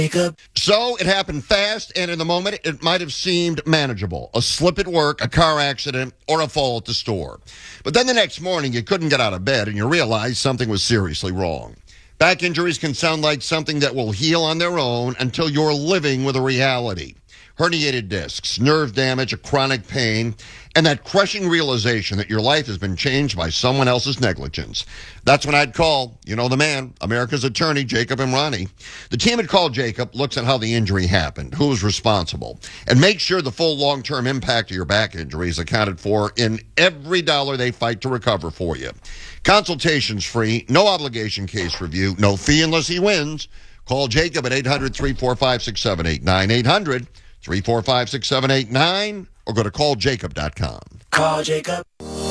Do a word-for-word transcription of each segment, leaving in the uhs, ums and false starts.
So it happened fast, and in the moment, it might have seemed manageable. A slip at work, a car accident, or a fall at the store. But then the next morning, you couldn't get out of bed, and you realized something was seriously wrong. Back injuries can sound like something that will heal on their own until you're living with a reality. Herniated discs, nerve damage, a chronic pain, and that crushing realization that your life has been changed by someone else's negligence. That's when I'd call, you know the man, America's attorney, Jacob Emrani. The team at Call Jacob looks at how the injury happened, who was responsible, and make sure the full long-term impact of your back injury is accounted for in every dollar they fight to recover for you. Consultation's free, no obligation case review, no fee unless he wins. Call Jacob at eight hundred, three four five, six seven eight nine, eight hundred, three four five, six seven eight nine, or go to call jacob dot com. Call Jacob.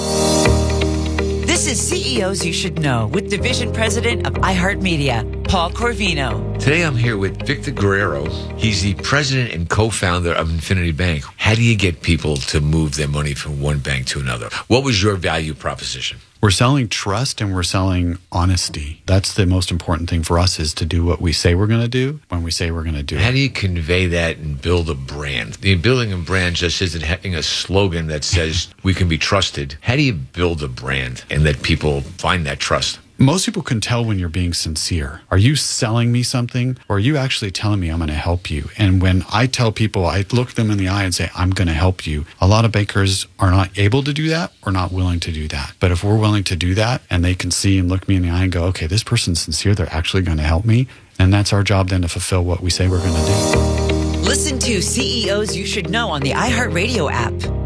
This is C E Os You Should Know with Division President of iHeartMedia, Paul Corvino. Today I'm here with Victor Guerrero. He's the president and co-founder of Infinity Bank. How do you get people to move their money from one bank to another? What was your value proposition? We're selling trust and we're selling honesty. That's the most important thing for us, is to do what we say we're going to do when we say we're going to do it. How do you convey that and build a brand? The building a brand just isn't having a slogan that says we can be trusted. How do you build a brand and let people find that trust? Most people can tell when you're being sincere. Are you selling me something, or are you actually telling me I'm going to help you? And when I tell people, I look them in the eye and say, I'm going to help you. A lot of bankers are not able to do that or not willing to do that. But if we're willing to do that and they can see and look me in the eye and go, okay, this person's sincere, they're actually going to help me. And that's our job then, to fulfill what we say we're going to do. Listen to C E Os You Should Know on the iHeartRadio app.